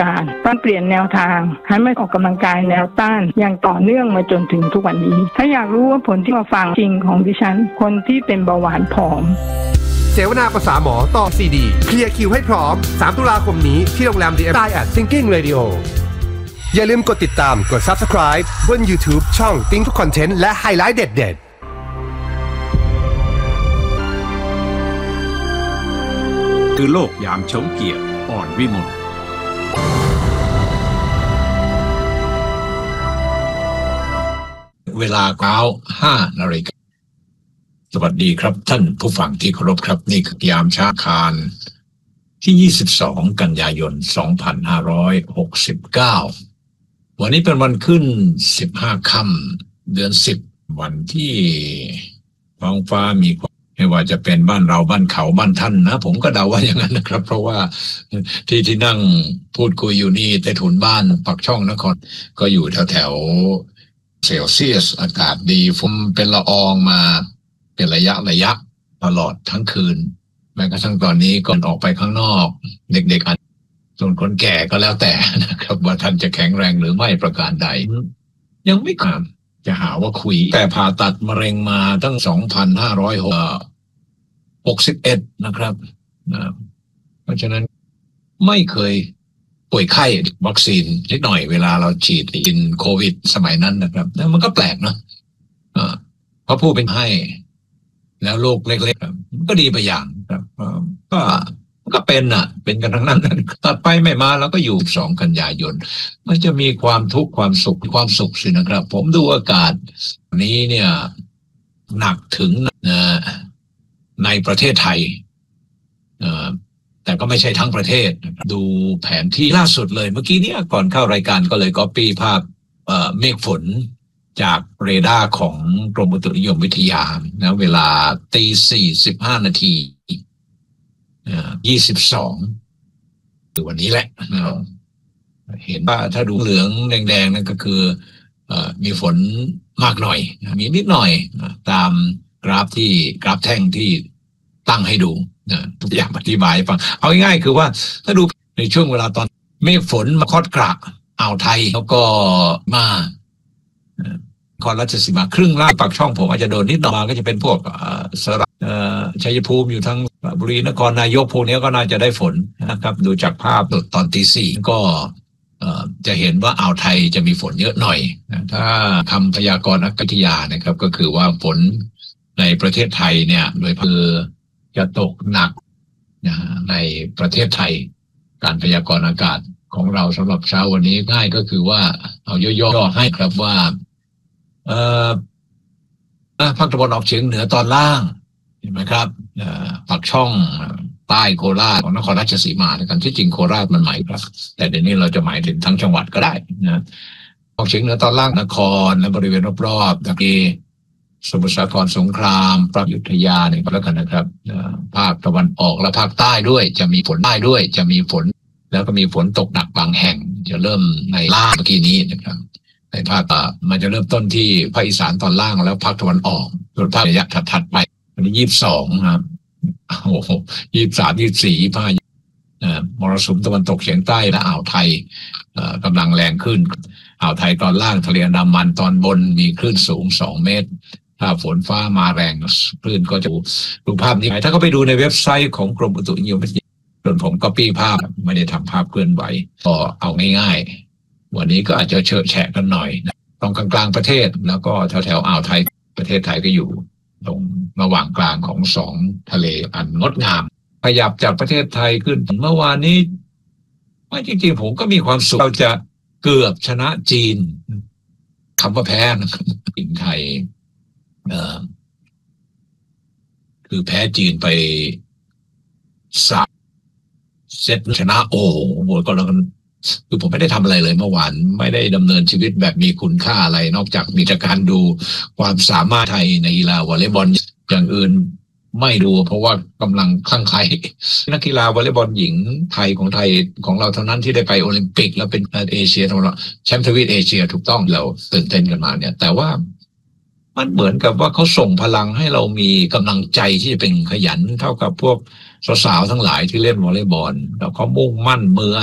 การต้องเปลี่ยนแนวทางให้ไม่ออกกำลังกายแนวต้านอย่างต่อเนื่องมาจนถึงทุกวันนี้ถ้าอยากรู้ว่าผลที่มาฟังจริงของดิฉันคนที่เป็นเบาหวานผอมเสวนาภาษาหมอต่อซีดีเคลียร์คิวให้พร้อม3ตุลาคมนี้ที่โรงแรม The Empire Thinking Radio อย่าลืมกดติดตามกด Subscribe บน YouTube ช่อง Think ทุกคอนเทนต์และไฮไลท์เด็ดๆคือโลกยามชมเกียรติอ่อนวิมลเวลาเช้า 5 นาฬิกาสวัสดีครับท่านผู้ฟังที่เคารพครับนี่คือยามเช้าคารที่22กันยายน2569วันนี้เป็นวันขึ้น15ค่ำเดือน10วันที่ท้องฟ้ามีไม่ว่าจะเป็นบ้านเราบ้านเขาบ้านท่านนะผมก็เดาว่าอย่างนั้นนะครับเพราะว่าที่นั่งพูดคุยอยู่นี่ใต้ถุนบ้านปักช่องนครก็อยู่แถวเซลเซียสอากาศดีฝนเป็นละอองมาเป็นระยะตลอดทั้งคืนแม้กระทั่งตอนนี้ก่อนออกไปข้างนอกเด็กๆส่วนคนแก่ก็แล้วแต่นะครับว่าท่านจะแข็งแรงหรือไม่ประการใดยังไม่กล้าจะหาว่าคุยแต่ผ่าตัดมะเร็งมาตั้ง2561นะครับเพราะฉะนั้นไม่เคยป่วยไข้วัคซีนนิดหน่อยเวลาเราฉีดกินโควิดสมัยนั้นนะครับแล้วมันก็แปลกเนาะเพราะผู้เป็นให้แล้วโรคเล็กๆก็ดีไปอย่างครับก็เป็นกันทั้งนั้นตัดไปไม่มาแล้วก็อยู่2 กันยายนมันจะมีความทุกข์ความสุขสินะครับผมดูอากาศนี้เนี่ยหนักถึงในประเทศไทยแต่ก็ไม่ใช่ทั้งประเทศดูแผนที่ล่าสุดเลยเมื่อกี้เนี่ยก่อนเข้ารายการก็เลยก๊อปปี้ภาพเมฆฝนจากเรดาร์ของกรมอุตุนิยมวิทยานะเวลา 4:15 นาที22คือวันนี้แหละเห็นว่าถ้าดูเหลืองแดงๆนั่นก็คือมีฝนมากหน่อยมีนิดหน่อยตามกราฟแท่งที่ตั้งให้ดูทุกอย่างอธิบายฟังเอาง่ายๆคือว่าถ้าดูในช่วงเวลาตอนเมฆฝนมาคอดกระอ่าวไทยแล้วก็มาครราชสีมาครึ่งล่างปากช่องผมอาจจะโดนนิดหน่อยก็จะเป็นพวกสระชัยภูมิอยู่ทั้งบุรีนครนายกพวกนี้ก็น่าจะได้ฝนนะครับดูจากภาพตอนตี 4ก็จะเห็นว่าอ่าวไทยจะมีฝนเยอะหน่อยถ้าคำพยากรณ์อากาศวิทยานะครับก็คือว่าฝนในประเทศไทยเนี่ยโดยจะตกหนักในประเทศไทยการพยากรณ์อากาศของเราสำหรับเช้าวันนี้ง่ายก็คือว่าเอาย่อๆให้ครับว่าภาคตะวันออกเฉียงเหนือตอนล่างเห็นไหมครับปากช่องใต้โคราชของนครราชสีมาในการที่จริงโคราชมันหมายครับแต่เดี๋ยวนี้เราจะหมายถึงทั้งจังหวัดก็ได้นะออกเฉียงเหนือตอนล่างนครและบริเวณรอบๆตะกี้สมุทรสาครสงครามพระอยุธยาเนี่ยก็แล้วกันนะครับภาคตะวันออกและภาคใต้ด้วยจะมีฝนได้ด้วยจะมีฝนแล้วก็มีฝนตกหนักบางแห่งจะเริ่มในล่างเมื่อกี้นี้นะครับในภาคมันจะเริ่มต้นที่ภาคอีสานตอนล่างแล้วภาคตะวันออกส่วนภาคระยะถัดไปวันที่22ครับโอ้โห23 24ภาคมรสุมตะวันตกเฉียงใต้และอ่าวไทยกำลังแรงขึ้นอ่าวไทยตอนล่างทะเลอันดามันตอนบนมีคลื่นสูง2 เมตรถ้าฝนฟ้ามาแรงคลื่นก็จะดูภาพนี้ถ้าเขาไปดูในเว็บไซต์ของกรมอุตุนิยมวิทยาส่วนผมก็ปี้ภาพไม่ได้ทำภาพเคลื่อนไหวก็เอาง่ายๆวันนี้ก็อาจจะเฉอะแฉะกันหน่อยตรงกลางประเทศแล้วก็แถวอ่าวไทยประเทศไทยก็อยู่ตรงระหว่างกลางของ2 ทะเลอันงดงามขยับจากประเทศไทยขึ้นเมื่อวานนี้ไม่จริงๆผมก็มีความสุขเราจะเกือบชนะจีนคำว่าแพ้นะครับจีนไทยคือแพ้จีนไป3 เซตชนะโอ้โหก็แล้วกันคือผมไม่ได้ทำอะไรเลยเมื่อวานไม่ได้ดำเนินชีวิตแบบมีคุณค่าอะไรนอกจากมีการดูความสามารถไทยในกีฬาวอลเลย์บอลอย่างอื่นไม่ดูเพราะว่ากำลังคลั่งไคล้นักกีฬาวอลเลย์บอลหญิงไทยของเราเท่านั้นที่ได้ไปโอลิมปิกแล้วเป็นเอเชียทั้งหมดแชมป์ทวีปเอเชียถูกต้องเราตื่นเต้นกันมาเนี่ยแต่ว่ามันเหมือนกับว่าเขาส่งพลังให้เรามีกำลังใจที่จะเป็นขยันเท่ากับพวกสาวๆทั้งหลายที่เล่นวอลเลย์บอลแล้วเขามุ่งมั่นมือ